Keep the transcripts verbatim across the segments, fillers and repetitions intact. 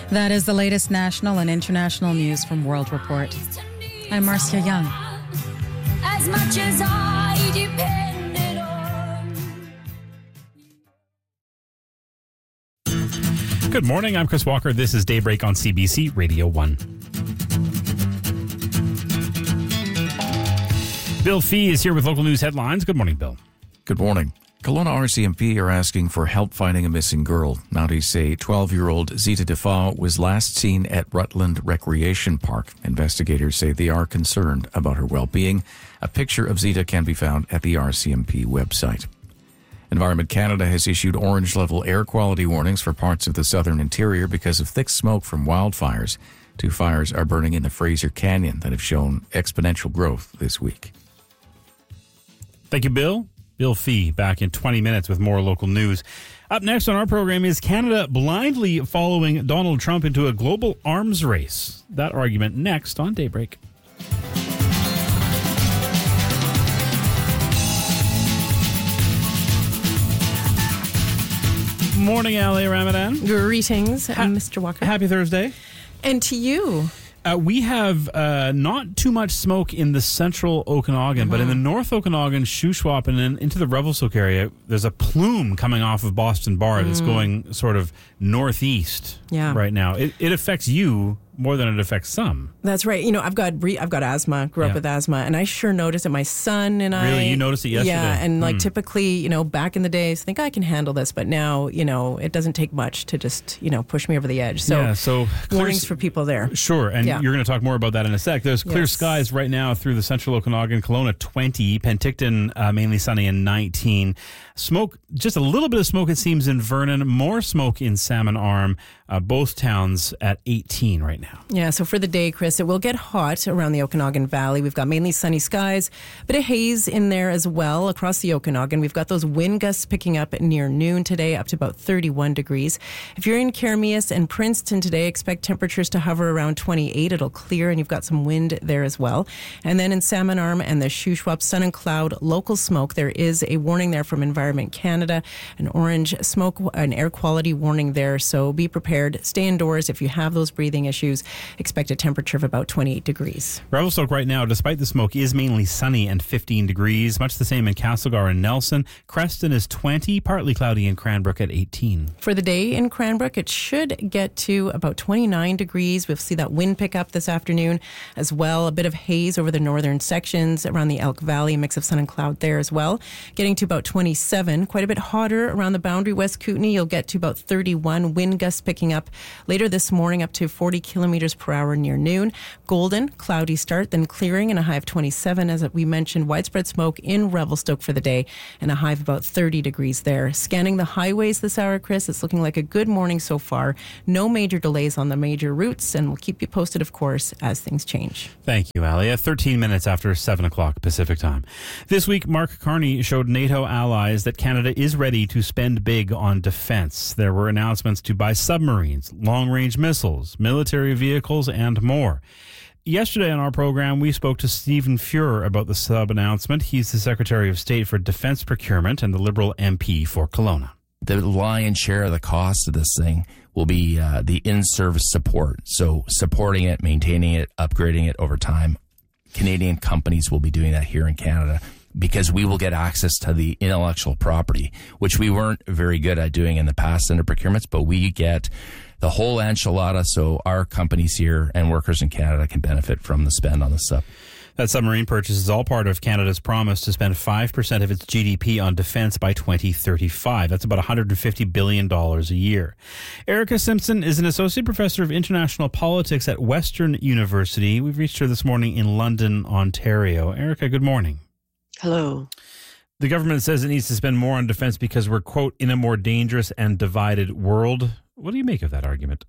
That is the latest national and international news from World Report. I'm Marcia Young. As much as I depended on. Good morning. I'm Chris Walker. This is Daybreak on C B C Radio one. Bill Fee is here with local news headlines. Good morning, Bill. Good morning. Kelowna R C M P are asking for help finding a missing girl. Mounties say twelve-year-old Zita Defoe was last seen at Rutland Recreation Park. Investigators say they are concerned about her well-being. A picture of Zita can be found at the R C M P website. Environment Canada has issued orange-level air quality warnings for parts of the southern interior because of thick smoke from wildfires. Two fires are burning in the Fraser Canyon that have shown exponential growth this week. Thank you, Bill. Bill Fee back in twenty minutes with more local news. Up next on our program is Canada blindly following Donald Trump into a global arms race. That argument next on Daybreak. Morning, Ali Ramadan. Greetings, ha- Mister Walker. Happy Thursday. And to you. Uh, we have uh, not too much smoke in the central Okanagan, mm-hmm. but in the north Okanagan, Shuswap, and then into the Revelstoke area, there's a plume coming off of Boston Bar mm. that's going sort of northeast yeah. right now. It, it affects you more than it affects some. That's right. You know, I've got I've got asthma, grew up yeah. with asthma, and I sure noticed it. My son and I... Really? You noticed it yesterday? Yeah, and like mm. typically, you know, back in the days, I think I can handle this, but now, you know, it doesn't take much to just, you know, push me over the edge. So, yeah, so warnings for people there. Sure, and yeah. you're going to talk more about that in a sec. There's clear yes. skies right now through the central Okanagan, Kelowna twenty, Penticton uh, mainly sunny and nineteen. Smoke, just a little bit of smoke it seems in Vernon, more smoke in Salmon Arm, uh, both towns at eighteen right now. Yeah, so for the day, Chris, it will get hot around the Okanagan Valley. We've got mainly sunny skies, a bit of haze in there as well across the Okanagan. We've got those wind gusts picking up near noon today, up to about thirty-one degrees. If you're in Keremeus and Princeton today, expect temperatures to hover around twenty-eight. It'll clear and you've got some wind there as well. And then in Salmon Arm and the Shuswap, sun and cloud, local smoke. There is a warning there from Environment Canada, an orange smoke, an air quality warning there. So be prepared. Stay indoors if you have those breathing issues. Expect a temperature of about twenty-eight degrees. Revelstoke right now, despite the smoke, is mainly sunny and fifteen degrees. Much the same in Castlegar and Nelson. Creston is twenty, partly cloudy in Cranbrook at eighteen. For the day in Cranbrook, it should get to about twenty-nine degrees. We'll see that wind pick up this afternoon as well. A bit of haze over the northern sections around the Elk Valley, a mix of sun and cloud there as well. Getting to about twenty-seven. Quite a bit hotter around the boundary. West Kootenay, you'll get to about thirty-one. Wind gusts picking up later this morning up to forty kilometers per hour near noon. Golden, cloudy start, then clearing and a high of twenty-seven. As we mentioned, widespread smoke in Revelstoke for the day and a high of about thirty degrees there. Scanning the highways this hour, Chris, it's looking like a good morning so far. No major delays on the major routes, and we'll keep you posted, of course, as things change. Thank you, Ali. At thirteen minutes after seven o'clock Pacific time. This week, Mark Carney showed NATO allies that Canada is ready to spend big on defense. There were announcements to buy submarines, long-range missiles, military vehicles, and more. Yesterday on our program, we spoke to Stephen Fuhrer about the sub announcement. He's the Secretary of State for Defense Procurement and the Liberal M P for Kelowna. The lion's share of the cost of this thing will be uh, the in-service support. So supporting it, maintaining it, upgrading it over time. Canadian companies will be doing that here in Canada, because we will get access to the intellectual property, which we weren't very good at doing in the past under procurements, but we get the whole enchilada, so our companies here and workers in Canada can benefit from the spend on the sub. That submarine purchase is all part of Canada's promise to spend five percent of its G D P on defense by twenty thirty-five. That's about one hundred fifty billion dollars a year. Erica Simpson is an associate professor of international politics at Western University. We've reached her this morning in London, Ontario. Erica, good morning. Hello. The government says it needs to spend more on defense because we're, quote, in a more dangerous and divided world. What do you make of that argument?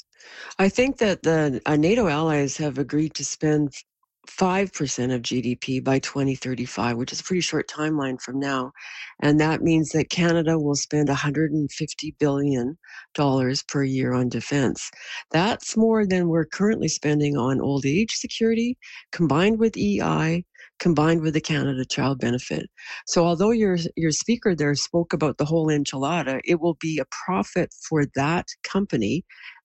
I think that the uh, NATO allies have agreed to spend five percent of G D P by twenty thirty-five, which is a pretty short timeline from now. And that means that Canada will spend one hundred fifty billion dollars per year on defense. That's more than we're currently spending on old age security, combined with E I, combined with the Canada Child Benefit. So although your your speaker there spoke about the whole enchilada, it will be a profit for that company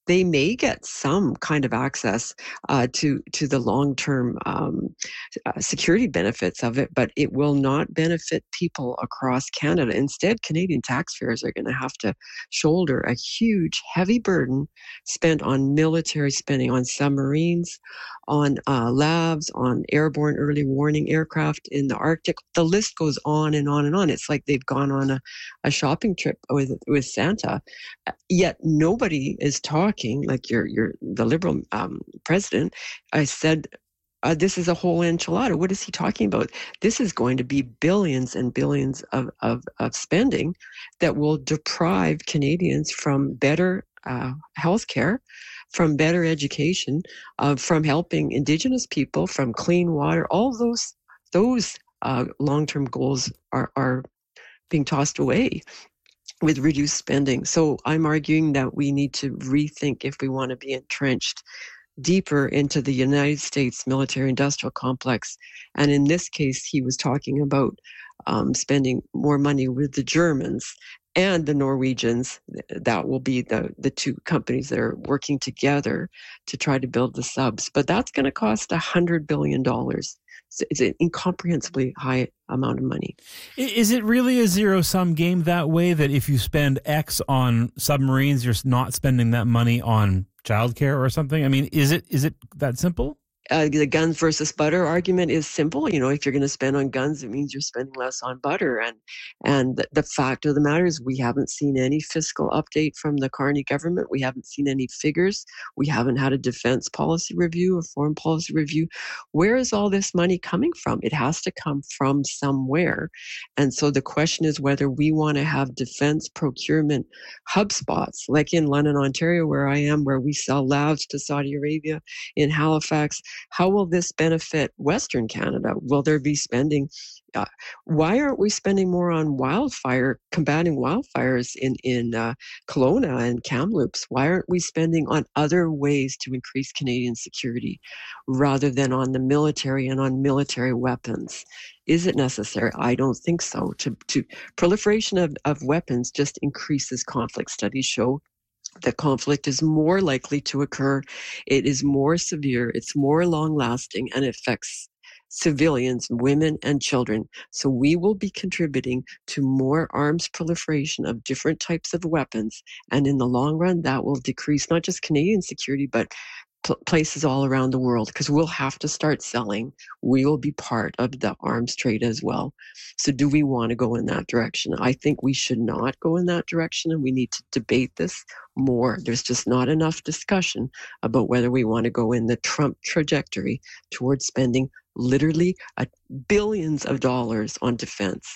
they may get some kind of access uh, to to the long-term um, uh, security benefits of it, but it will not benefit people across Canada. Instead, Canadian taxpayers are going to have to shoulder a huge, heavy burden spent on military spending, on submarines, on uh, labs, on airborne early warning aircraft in the Arctic. The list goes on and on and on. It's like they've gone on a, a shopping trip with with Santa. Yet nobody is talking, like your your the Liberal um, president. I said, uh, this is a whole enchilada. What is he talking about? This is going to be billions and billions of, of, of spending that will deprive Canadians from better uh, health care, from better education, uh, from helping Indigenous people, from clean water. All those those uh, long-term goals are, are being tossed away with reduced spending. So I'm arguing that we need to rethink if we want to be entrenched deeper into the United States military-industrial complex. And in this case, he was talking about um, spending more money with the Germans and the Norwegians. That will be the, the two companies that are working together to try to build the subs. But that's going to cost one hundred billion dollars. It's an incomprehensibly high amount of money. Is it really a zero-sum game that way, that if you spend X on submarines, you're not spending that money on childcare or something? I mean, is it is it that simple? Uh, the guns versus butter argument is simple. You know, if you're going to spend on guns, it means you're spending less on butter. And and the, the fact of the matter is we haven't seen any fiscal update from the Carney government. We haven't seen any figures. We haven't had a defense policy review, a foreign policy review. Where is all this money coming from? It has to come from somewhere. And so the question is whether we want to have defense procurement hub spots, like in London, Ontario, where I am, where we sell labs to Saudi Arabia, in Halifax. How will this benefit Western Canada? Will there be spending? Uh, why aren't we spending more on wildfire, combating wildfires in, in uh, Kelowna and Kamloops? Why aren't we spending on other ways to increase Canadian security rather than on the military and on military weapons? Is it necessary? I don't think so. To, to proliferation of, of weapons just increases conflict. Studies show that conflict is more likely to occur. It is more severe, it's more long-lasting, and it affects civilians, women, and children. So we will be contributing to more arms proliferation of different types of weapons. And in the long run, that will decrease not just Canadian security, but places all around the world, because we'll have to start selling. We will be part of the arms trade as well. So do we want to go in that direction? I think we should not go in that direction, and we need to debate this more. There's just not enough discussion about whether we want to go in the Trump trajectory towards spending literally a billions of dollars on defense.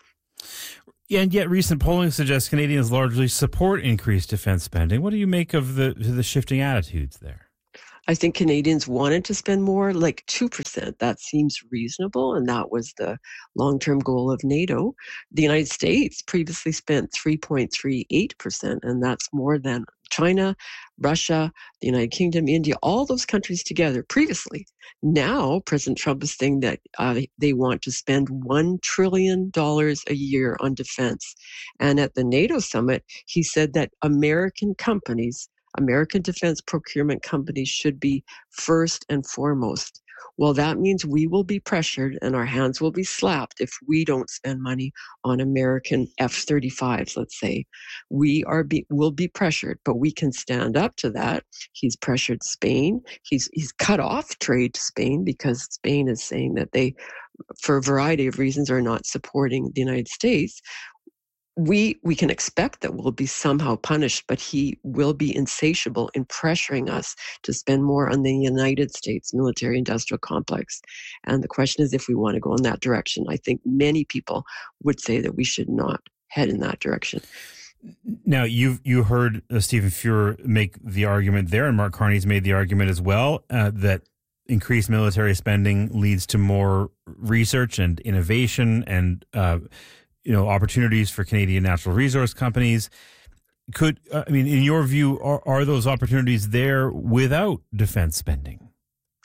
Yeah, and yet recent polling suggests Canadians largely support increased defense spending. What do you make of the the shifting attitudes there? I think Canadians wanted to spend more, like two percent. That seems reasonable, and that was the long-term goal of NATO. The United States previously spent three point three eight percent, and that's more than China, Russia, the United Kingdom, India, all those countries together previously. Now, President Trump is saying that uh, they want to spend one trillion dollars a year on defense. And at the NATO summit, he said that American companies American defense procurement companies should be first and foremost. Well, that means we will be pressured and our hands will be slapped if we don't spend money on American F thirty-fives, let's say. We are be, will be pressured, but we can stand up to that. He's pressured Spain. He's, he's cut off trade to Spain because Spain is saying that they, for a variety of reasons, are not supporting the United States. We we can expect that we'll be somehow punished, but he will be insatiable in pressuring us to spend more on the United States military-industrial complex. And the question is if we want to go in that direction. I think many people would say that we should not head in that direction. Now, you've you heard uh, Stephen Fuhrer make the argument there, and Mark Carney's made the argument as well, uh, that increased military spending leads to more research and innovation and uh you know, opportunities for Canadian natural resource companies. Could, uh, I mean, in your view, are, are those opportunities there without defense spending?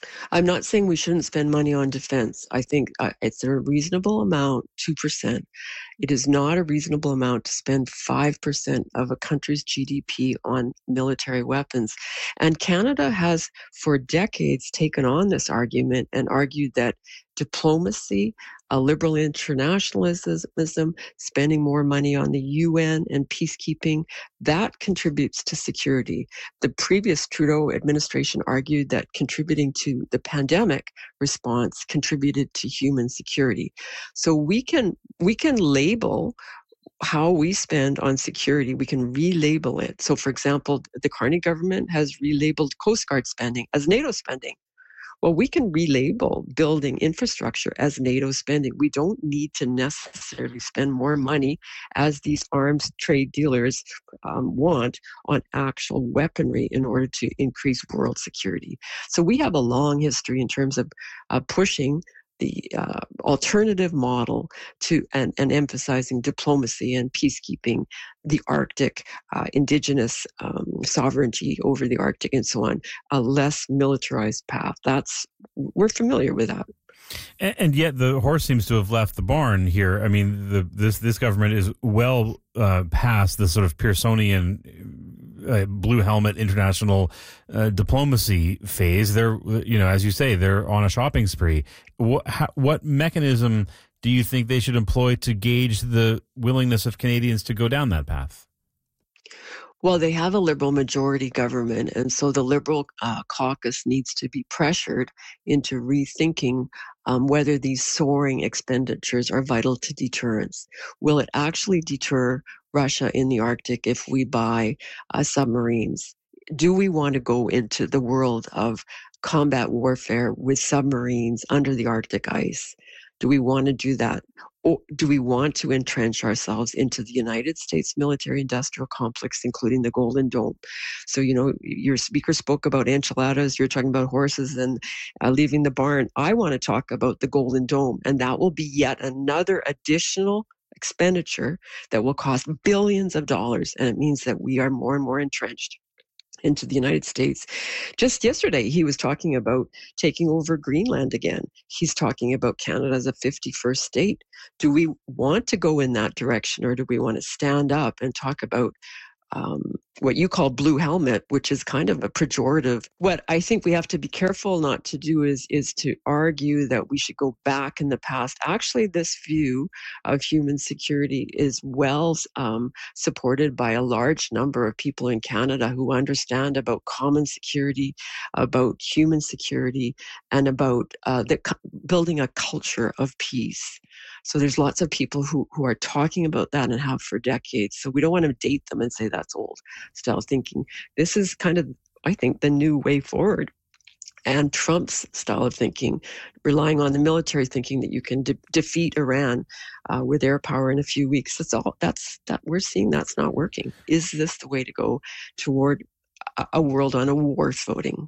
I'm not saying we shouldn't spend money on defense. I think uh, it's a reasonable amount, two percent. It is not a reasonable amount to spend five percent of a country's G D P on military weapons. And Canada has, for decades, taken on this argument and argued that diplomacy, a liberal internationalism, spending more money on the U N and peacekeeping, that contributes to security. The previous Trudeau administration argued that contributing to the pandemic response contributed to human security. So we can we can label how we spend on security. We can relabel it. So, for example, the Carney government has relabeled Coast Guard spending as NATO spending. Well, we can relabel building infrastructure as NATO spending. We don't need to necessarily spend more money, as these arms trade dealers um, want, on actual weaponry in order to increase world security. So we have a long history in terms of uh, pushing the uh, alternative model to and, and emphasizing diplomacy and peacekeeping, the Arctic, uh, indigenous um, sovereignty over the Arctic, and so on, a less militarized path. That's we're familiar with that. And, and yet the horse seems to have left the barn here. I mean, the, this this government is well uh, past the sort of Pearsonian Uh, blue helmet international uh, diplomacy phase. They're, you know, as you say, they're on a shopping spree. What, how, what mechanism do you think they should employ to gauge the willingness of Canadians to go down that path? Well, they have a Liberal majority government, and so the Liberal uh, caucus needs to be pressured into rethinking um, whether these soaring expenditures are vital to deterrence. Will it actually deter Russia in the Arctic if we buy uh, submarines? Do we want to go into the world of combat warfare with submarines under the Arctic ice? Do we want to do that? Or do we want to entrench ourselves into the United States military-industrial complex, including the Golden Dome? So, you know, your speaker spoke about enchiladas, you're talking about horses and uh, leaving the barn. I want to talk about the Golden Dome, and that will be yet another additional expenditure that will cost billions of dollars, and it means that we are more and more entrenched into the United States. Just yesterday, he was talking about taking over Greenland again. He's talking about Canada as a fifty-first state. Do we want to go in that direction, or do we want to stand up and talk about um, what you call blue helmet, which is kind of a pejorative? What I think we have to be careful not to do is, is to argue that we should go back in the past. Actually, this view of human security is well um, supported by a large number of people in Canada who understand about common security, about human security, and about uh, the, building a culture of peace. So there's lots of people who, who are talking about that and have for decades. So we don't want to date them and say that's old style thinking. This is kind of, I think, the new way forward. And Trump's style of thinking, relying on the military, thinking that you can de- defeat Iran uh, with air power in a few weeks. That's all. That's that we're seeing. That's not working. Is this the way to go toward a, a world on a war footing?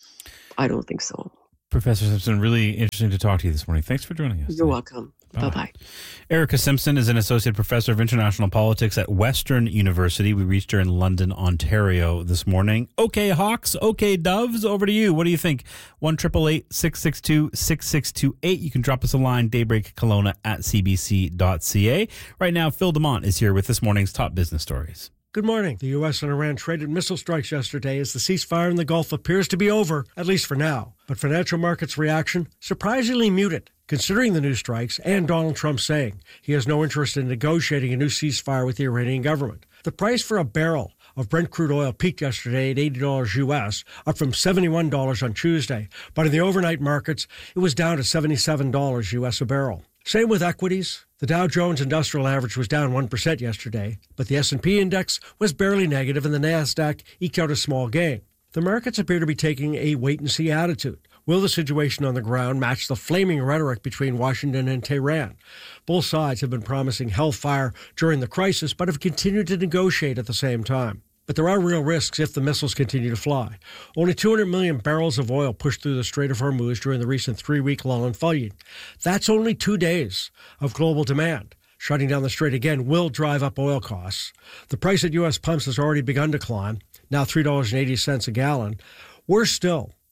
I don't think so. Professor Simpson, really interesting to talk to you this morning. Thanks for joining us. You're today. welcome. Bye bye. Erica Simpson is an associate professor of international politics at Western University. We reached her in London, Ontario this morning. Okay, Hawks. Okay, Doves. Over to you. What do you think? one eight eight eight, six six two, six six two eight. You can drop us a line, daybreak Kelowna at c b c dot c a. Right now, Phil DeMont is here with this morning's top business stories. Good morning. The U S and Iran traded missile strikes yesterday as the ceasefire in the Gulf appears to be over, at least for now. But financial markets' reaction, surprisingly muted, considering the new strikes and Donald Trump saying he has no interest in negotiating a new ceasefire with the Iranian government. The price for a barrel of Brent crude oil peaked yesterday at eighty dollars U S, up from seventy-one dollars on Tuesday. But in the overnight markets, it was down to seventy-seven dollars U S a barrel. Same with equities. The Dow Jones Industrial Average was down one percent yesterday, but the S and P index was barely negative and the NASDAQ eked out a small gain. The markets appear to be taking a wait-and-see attitude. Will the situation on the ground match the flaming rhetoric between Washington and Tehran? Both sides have been promising hellfire during the crisis, but have continued to negotiate at the same time. But there are real risks if the missiles continue to fly. Only two hundred million barrels of oil pushed through the Strait of Hormuz during the recent three-week lull in fighting. That's only two days of global demand. Shutting down the strait again will drive up oil costs. The price at U S pumps has already begun to climb, now three dollars and eighty cents a gallon. Worse still,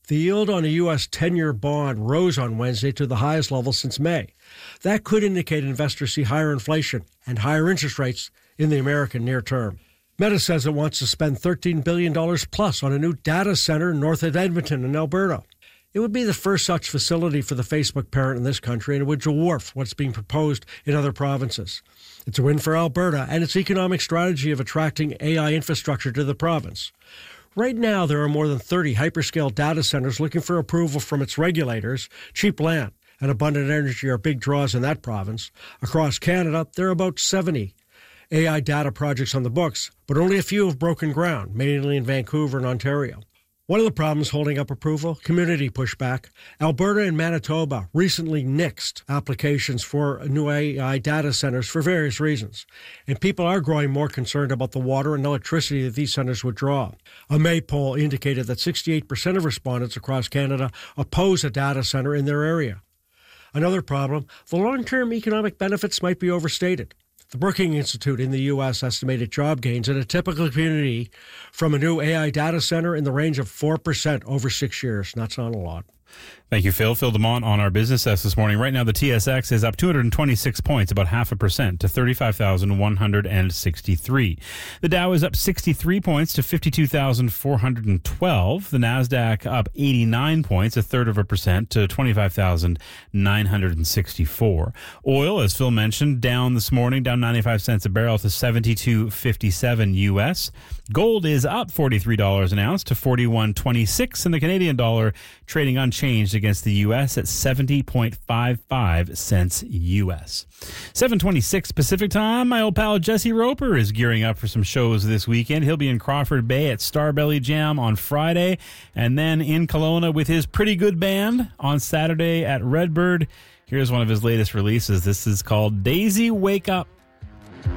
The yield on a U S ten-year bond rose on Wednesday to the highest level since May. That could indicate investors see higher inflation and higher interest rates in the American near term. Meta says it wants to spend thirteen billion dollars plus on a new data center north of Edmonton in Alberta. It would be the first such facility for the Facebook parent in this country, and it would dwarf what's being proposed in other provinces. It's a win for Alberta and its economic strategy of attracting A I infrastructure to the province. Right now, there are more than thirty hyperscale data centers looking for approval from its regulators. Cheap land and abundant energy are big draws in that province. Across Canada, there are about seventy A I data projects on the books, but only a few have broken ground, mainly in Vancouver and Ontario. One of the problems holding up approval, community pushback. Alberta and Manitoba recently nixed applications for new A I data centers for various reasons. And people are growing more concerned about the water and electricity that these centers would draw. A May poll indicated that sixty-eight percent of respondents across Canada oppose a data center in their area. Another problem, the long-term economic benefits might be overstated. The Brookings Institute in the U S estimated job gains in a typical community from a new A I data center in the range of four percent over six years. That's not a lot. Thank you, Phil. Phil DeMont on our business desk this morning. Right now, the T S X is up two hundred twenty-six points, about half a percent, to thirty-five thousand one hundred sixty-three. The Dow is up sixty-three points to fifty-two thousand four hundred twelve. The NASDAQ up eighty-nine points, a third of a percent, to twenty-five thousand nine hundred sixty-four. Oil, as Phil mentioned, down this morning, down ninety-five cents a barrel to seventy-two fifty-seven U S. Gold is up forty-three dollars an ounce to forty-one twenty-six, and the Canadian dollar trading unchanged against the U S at seventy point five five cents U S. seven twenty-six Pacific time. My old pal Jesse Roper is gearing up for some shows this weekend. He'll be in Crawford Bay at Starbelly Jam on Friday, and then in Kelowna with his Pretty Good Band on Saturday at Redbird. Here's one of his latest releases. This is called Daisy Wake Up.